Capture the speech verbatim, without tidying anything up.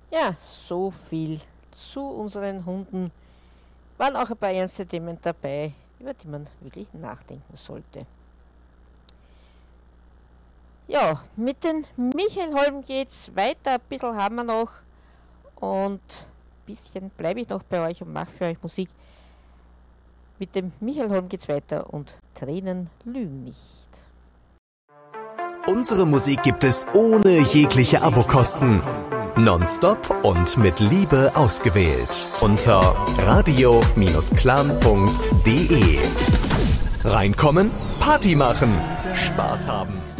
Ja, so viel zu unseren Hunden. Waren auch ein paar ernste Themen dabei, über die man wirklich nachdenken sollte. Ja, mit den Michael Holm geht's weiter. Ein bisschen haben wir noch. Und ein bisschen bleibe ich noch bei euch und mache für euch Musik. Mit dem Michael Holm geht's weiter und Tränen lügen nicht. Unsere Musik gibt es ohne jegliche Abokosten. Nonstop und mit Liebe ausgewählt. Unter radio clan punkt de. Reinkommen, Party machen, Spaß haben.